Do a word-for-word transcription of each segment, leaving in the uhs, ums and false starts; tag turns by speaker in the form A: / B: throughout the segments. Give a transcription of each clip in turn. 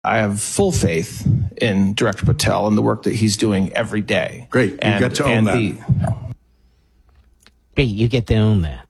A: I have full faith in Director Patel and the work that he's doing every day.
B: Great. You
A: and,
B: get to own that.
A: The,
C: Great. You get to own that.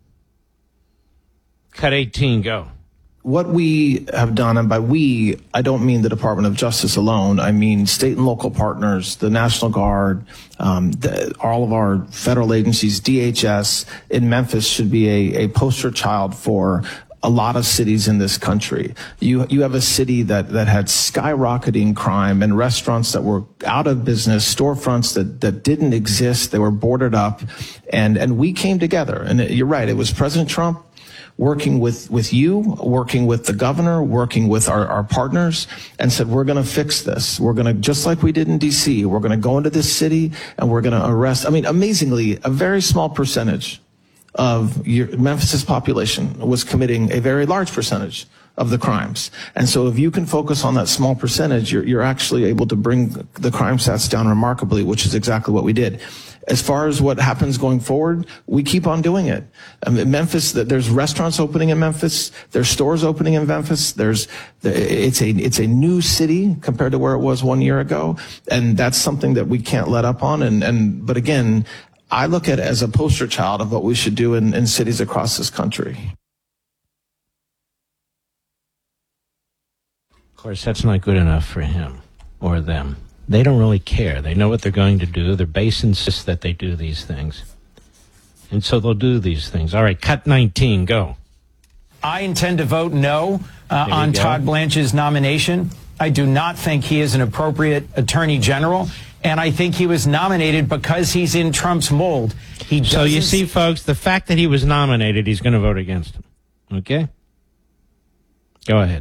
C: Cut eighteen, go.
A: What we have done, and by we, I don't mean the Department of Justice alone. I mean state and local partners, the National Guard, um, the, all of our federal agencies, D H S in Memphis should be a, a poster child for a lot of cities in this country. You you have a city that, that had skyrocketing crime and restaurants that were out of business, storefronts that, that didn't exist, they were boarded up, and, and we came together. And it, you're right, it was President Trump working with, with you, working with the governor, working with our, our partners, and said, we're going to fix this. We're going to, just like we did in D C, we're going to go into this city and we're going to arrest, I mean, amazingly, a very small percentage of your, Memphis's population was committing a very large percentage of the crimes. And so if you can focus on that small percentage, you're, you're actually able to bring the crime stats down remarkably, which is exactly what we did. As far as what happens going forward, we keep on doing it. Um, in Memphis, there's restaurants opening in Memphis. There's stores opening in Memphis. There's, it's a, it's a new city compared to where it was one year ago. And that's something that we can't let up on. And, and, but again, I look at it as a poster child of what we should do in, in cities across this country.
C: Of course, that's not good enough for him or them. They don't really care. They know what they're going to do. Their base insists that they do these things. And so they'll do these things. All right, cut nineteen, go.
D: I intend to vote no uh, on
C: go.
D: Todd Blanche's nomination. I do not think he is an appropriate attorney general. And I think he was nominated because he's in Trump's mold. He
C: so you see, folks, the fact that he was nominated, he's going to vote against him. Okay? Go ahead.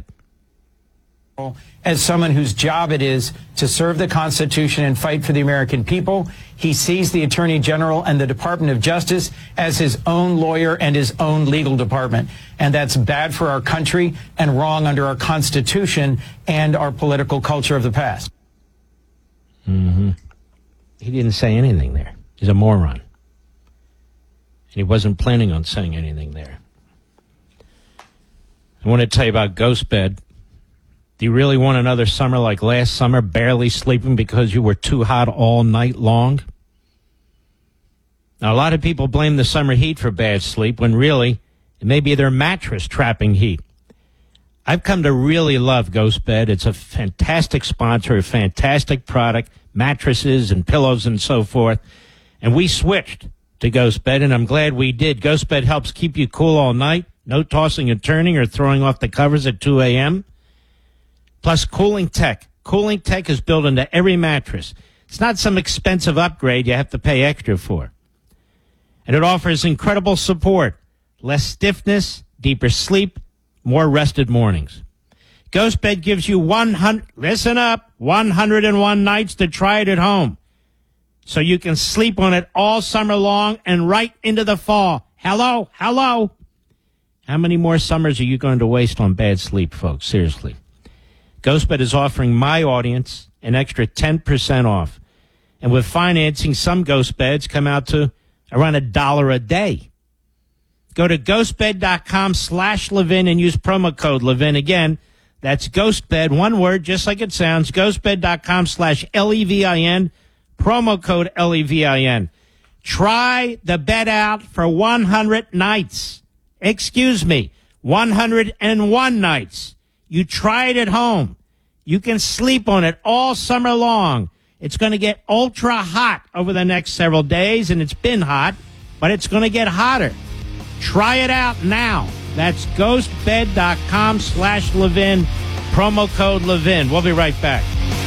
D: As someone whose job it is to serve the Constitution and fight for the American people, he sees the Attorney General and the Department of Justice as his own lawyer and his own legal department. And that's bad for our country and wrong under our Constitution and our political culture of the past.
C: Mm-hmm. He didn't say anything there. He's a moron. And he wasn't planning on saying anything there. I want to tell you about Ghostbed. Do you really want another summer like last summer, barely sleeping because you were too hot all night long? Now, a lot of people blame the summer heat for bad sleep, when really, it may be their mattress trapping heat. I've come to really love Ghostbed. It's a fantastic sponsor, a fantastic product, mattresses and pillows and so forth. And we switched to Ghostbed, and I'm glad we did. Ghostbed helps keep you cool all night, no tossing and turning or throwing off the covers at two a.m., Plus, cooling tech. Cooling tech is built into every mattress. It's not some expensive upgrade you have to pay extra for. And it offers incredible support, less stiffness, deeper sleep, more rested mornings. Ghostbed gives you one hundred, listen up, one hundred one nights to try it at home. So you can sleep on it all summer long and right into the fall. Hello, hello. How many more summers are you going to waste on bad sleep, folks? Seriously. Ghostbed is offering my audience an extra ten percent off. And with financing, some Ghostbeds come out to around a dollar a day. Go to ghostbed.com slash Levin and use promo code Levin. Again, that's Ghostbed, one word, just like it sounds, ghostbed.com slash L E V I N, promo code L E V I N. Try the bed out for one hundred nights. Excuse me, one hundred one nights. You try it at home. You can sleep on it all summer long. It's going to get ultra hot over the next several days, and it's been hot, but it's going to get hotter. Try it out now. That's ghostbed.com slash Levin, promo code Levin. We'll be right back.